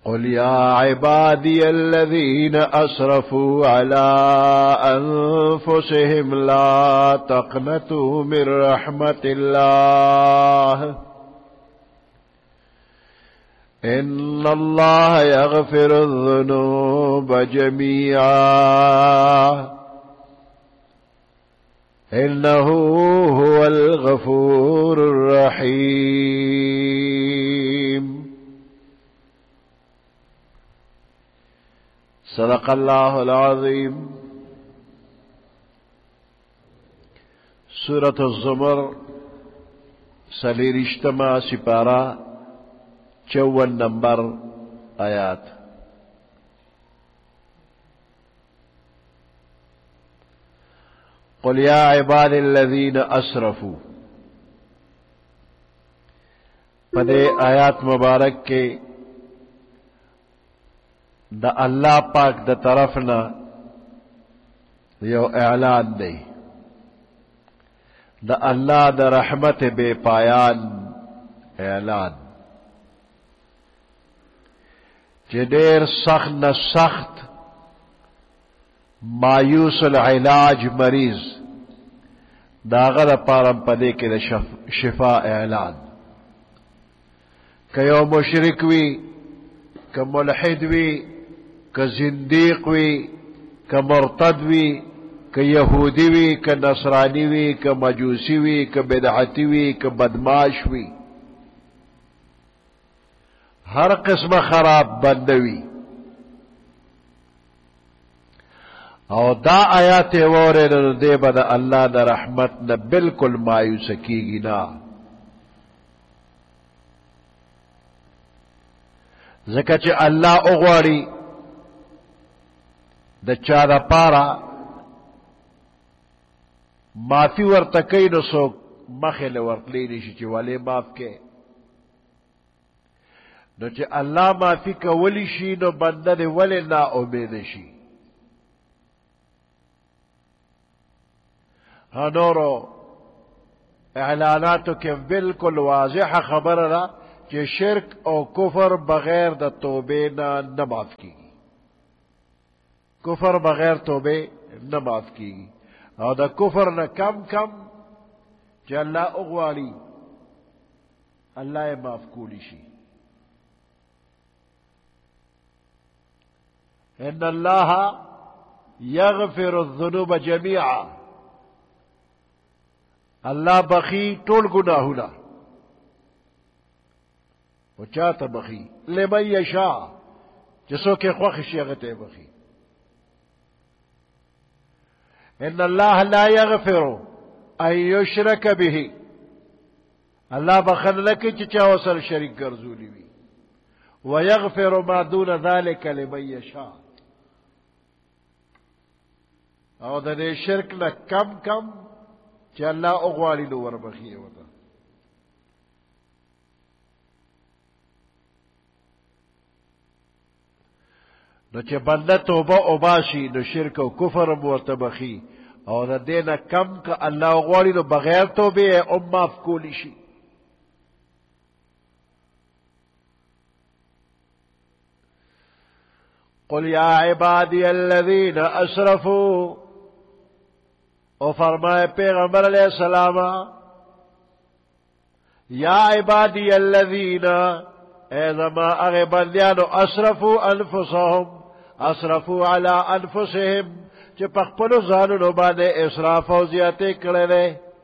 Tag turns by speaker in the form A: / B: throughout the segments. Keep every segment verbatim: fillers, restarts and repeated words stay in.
A: قل يا عبادي الذين أسرفوا على أنفسهم لا تقنطوا من رحمة الله إن الله يغفر الذنوب جميعا إنه هو الغفور الرحيم صدق الله العظيم. سورة الزمر سلیرشتما سپارہ چون نمبر آیات. قل يا عباد الذين اسرفوا. پدے آیات مبارک کے دا اللہ پاک دا طرفنا یو اعلان دے دا اللہ دا رحمت بے پایان اعلان چہ دیر سخت نہ سخت مایوس العلاج مریض داغر پارم پدے کے دا شفا اعلان کہ یو مشرک وی کہ ملحد وی کہ زندیق وی کہ مرتد وی کہ یہودی وی کہ نصرانی وی کہ مجوسی وی کہ بدعتی وی کہ بدماش وی ہر قسم خراب بندوی او دا آیات وورے نو دے بدا اللہ دا رحمت نہ بالکل مایوس کیگی نا زکا چھ اللہ اغواری دا چا دا پارا معافی ورتکی نو سوک مخیل ورطلی نیشی چھ والے معاف کے نو چھ اللہ معافی کا ولی شی نو بندہ دے ولی نا امید شی. ہنورو اعلاناتو کے بالکل واضح خبر را کہ شرک او کفر بغیر دا توبے نہ نہ معاف کی گی. کفر بغیر توبے نہ معاف کی گی اور دا کفر نہ کم کم کہ اللہ اغوالی اللہ معاف کولی شی. ان اللہ یغفر الذنوب جميعا. اللہ بخی ٹول گناہونا و چاہتا بخی لمن یشاء جسو کے خوخش یغتے بخی. ان اللہ لا یغفر ان یشرک به. اللہ بخن لکی چچا وصل شرک گرزولی وی ویغفر ما دون ذالک لمن یشاء. او دے شرک نہ کم کم کہ اللہ اغوالی نو وربخی ہوتا. نو چه بندہ توبہ اوباشی نو شرک و کفر مرتبخی اور نہ دینا کم کا اللہ اغوالی نو بغیر توبے ام معاف کولی شی. قل یا عبادی الذین اسرفوا. او فرمائے پیغمبر علیہ السلام یا عبادی الذین اے زما اغی بندیانو اسرفوا انفسهم اسرفوا علی انفسهم چه پخپلو زانونو باندے اسراف و زیادے کرے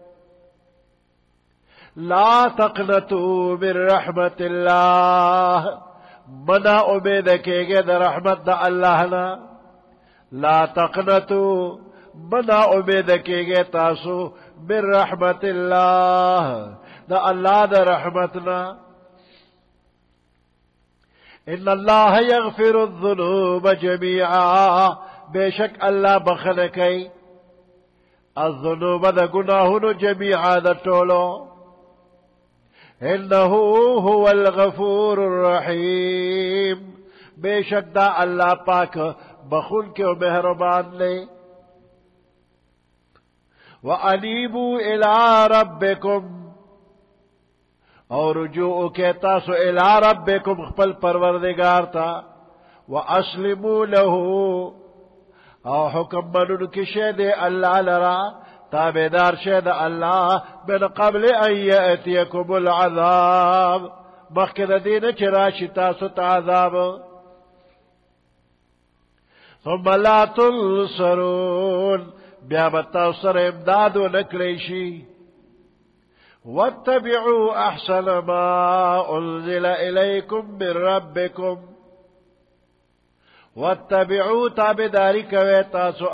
A: لا تقنطوا من رحمت اللہ. منا امید کے گے دا رحمت دا اللہ نا. لا تقنطوا منا امید کے گے تاسو من رحمت اللہ دا اللہ دا رحمتنا. ان اللہ یغفر الذنوب جميعا. بے شک اللہ بخنکی الذنوب دا گناہنو جميعا دا ٹولو. انہو هو الغفور الرحیم. بے شک دا اللہ پاک بخون کے مہربان لے. وَأَنِيبُوا إِلَىٰ رَبِّكُمْ. او رجوع کے تاسو الی ربکم خپل پروردگار تا واسلموا له او حکم منن کی شید اللہ لرا تابدار شید اللہ من قبل ان یأتیکم العذاب مخکد دین چراشی تاسو تعذاب ثم لا تنصرون بیا بتاثر امداد و نکلیشی واتبعوا احسن ما انزل الیکم من ربکم واتبعوا تابداری کوي تاسو